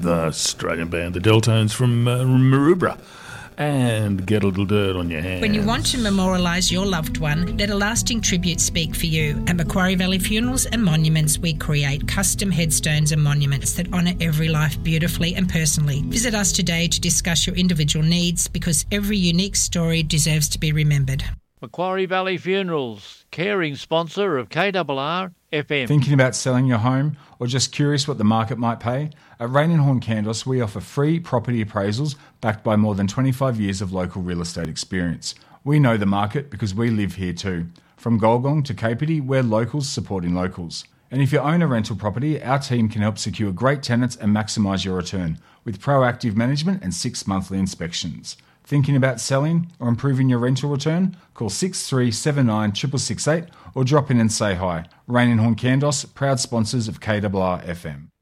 the Australian band, the Deltones from Maroubra. And get a little dirt on your hands. When you want to memorialise your loved one, let a lasting tribute speak for you. At Macquarie Valley Funerals and Monuments, we create custom headstones and monuments that honour every life beautifully and personally. Visit us today to discuss your individual needs, because every unique story deserves to be remembered. Macquarie Valley Funerals, caring sponsor of KRR FM. Thinking about selling your home or just curious what the market might pay? At Rain & Horn Candos, we offer free property appraisals backed by more than 25 years of local real estate experience. We know the market because we live here too. From Golgong to Kapiti, we're locals supporting locals. And if you own a rental property, our team can help secure great tenants and maximise your return with proactive management and 6 monthly inspections. Thinking about selling or improving your rental return? Call 6379 668 or drop in and say hi. Rain & Horn Candos, proud sponsors of KRR FM.